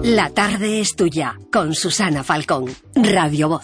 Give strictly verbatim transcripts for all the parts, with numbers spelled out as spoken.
La tarde es tuya, con Susana Falcón, Radio Voz.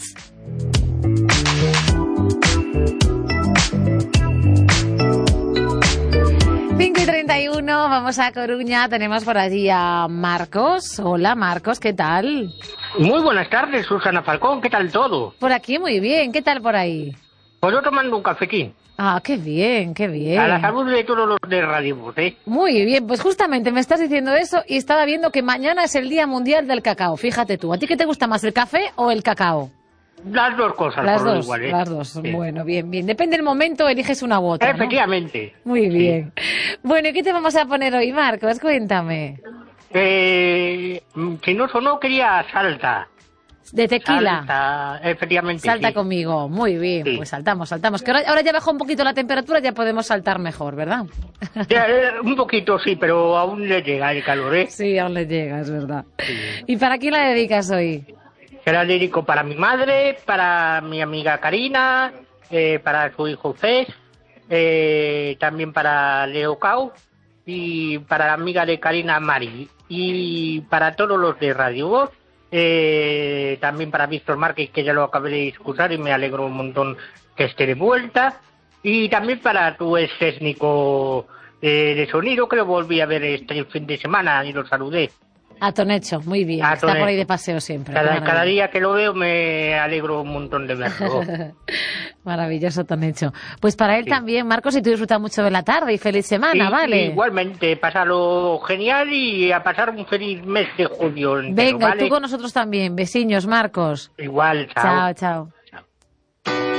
cinco y treinta y uno, vamos a Coruña, tenemos por allí a Marcos. Hola Marcos, ¿qué tal? Muy buenas tardes, Susana Falcón, ¿qué tal todo? Por aquí muy bien, ¿qué tal por ahí? Pues yo tomando un cafetín. Ah, qué bien, qué bien. A la salud de todos los de Radio Voz, ¿eh? Muy bien, pues justamente me estás diciendo eso y estaba viendo que mañana es el Día Mundial del Cacao. Fíjate tú, ¿a ti qué te gusta más, el café o el cacao? Las dos cosas, Las por dos, igual, ¿eh? las dos. Sí. Bueno, bien, bien. Depende del momento, eliges una u otra, ¿no? Efectivamente. Muy bien. Sí. Bueno, ¿y qué te vamos a poner hoy, Marcos? Cuéntame. Eh, si no sonó, quería salta. De tequila. Salta, efectivamente. Salta sí. conmigo. Muy bien, sí. Pues saltamos, saltamos. Que ahora, ahora ya bajó un poquito la temperatura, ya podemos saltar mejor, ¿verdad? Ya, eh, un poquito sí, pero aún le llega el calor, ¿eh? Sí, aún le llega, es verdad. Sí. ¿Y para quién la dedicas hoy? Se la dedico para mi madre, para mi amiga Karina, eh, para su hijo Cés, eh, también para Leo Cao y para la amiga de Karina, Mari. Y para todos los de Radio Voz. Eh, también para Víctor Márquez, que ya lo acabé de discutir y me alegro un montón que esté de vuelta, y también para tu ex técnico eh, de sonido, que lo volví a ver este fin de semana y lo saludé. A Tonecho, muy bien, a está Tonecho. Por ahí de paseo siempre. Cada, cada día que lo veo me alegro un montón de verlo. Maravilloso, Tonecho. Pues para él sí. también, Marcos, y tú disfrutas mucho de la tarde y feliz semana, sí, ¿vale? Igualmente, pásalo genial y a pasar un feliz mes de julio entero. Venga, ¿vale? y tú con nosotros también. Besiños, Marcos. Igual, chao. Chao, chao.